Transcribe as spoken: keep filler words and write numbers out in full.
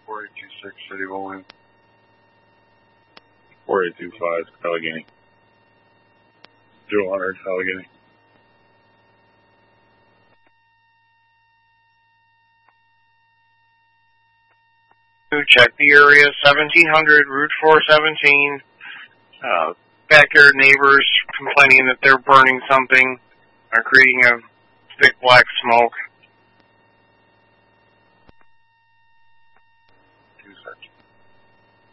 four eight two six, City Bowling. four eight two five, Allegheny. zero one hundred, Allegheny. Check the area, seventeen hundred, Route four seventeen. Uh, backyard neighbors complaining that they're burning something, are creating a thick black smoke.